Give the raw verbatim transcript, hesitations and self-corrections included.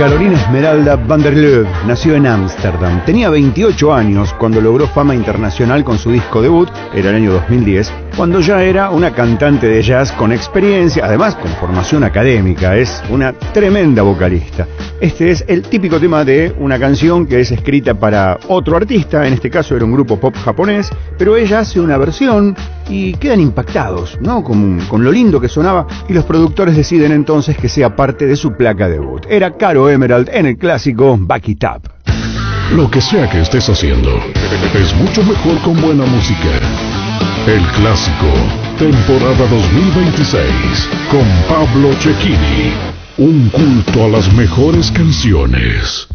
Carolina Esmeralda van der Leeuw nació en Ámsterdam. Tenía veintiocho años cuando logró fama internacional con su disco debut, era el año dos mil diez, cuando ya era una cantante de jazz con experiencia, además con formación académica. Es una tremenda vocalista. Este es el típico tema de una canción que es escrita para otro artista, en este caso era un grupo pop japonés, pero ella hace una versión y quedan impactados, ¿no? Con, con lo lindo que sonaba, y los productores deciden entonces que sea parte de su placa debut. Era Caro Emerald en el clásico Back It Up. Lo que sea que estés haciendo, es mucho mejor con buena música. El clásico, temporada dos mil veintiséis, con Pablo Cecchini. Un culto a las mejores canciones.